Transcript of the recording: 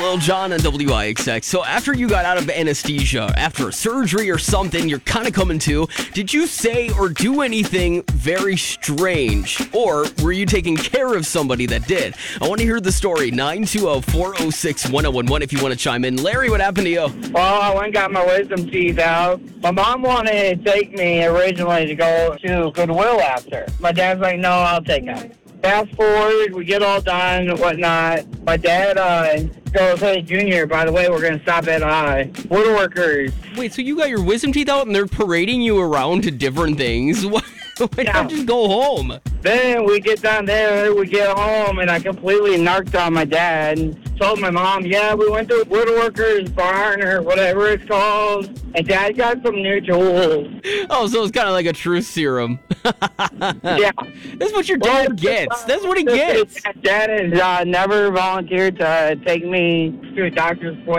Lil Jon on WIXX. So after you got out of anesthesia, after a surgery or something, you're kind of coming to, did you say or do anything very strange? Or were you taking care of somebody that did? I want to hear the story. 920-406-1011 if you want to chime in. Larry, what happened to you? Well, I went and got my wisdom teeth out. My mom wanted to take me originally to go to Goodwill after. My dad's like, no, I'll take him. Fast forward, we get all done and whatnot. My dad goes, hey, Junior, by the way, we're going to stop at Woodworkers. Wait, so you got your wisdom teeth out and they're parading you around to different things? Why don't you just go home? Then we get down there, we get home, and I completely narked on my dad and told my mom, yeah, we went to Woodworker's barn or whatever it's called, and Dad got some new tools. Oh, so it's kind of like a truth serum. Yeah. That's what your dad gets. That's what he gets. Dad has never volunteered to take me to a doctor's appointment.